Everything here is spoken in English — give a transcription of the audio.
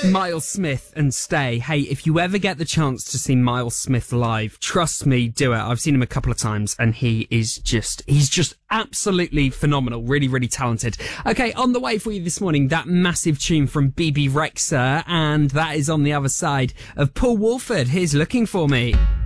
Miles Smith and Stay. Hey, if you ever get the chance to see Miles Smith live, trust me, do it. I've seen him a couple of times and he's just absolutely phenomenal. Really, really talented. Okay, on the way for you this morning, that massive tune from BB Rexha, and that is on the other side of Paul Woolford. Here's Looking For Me.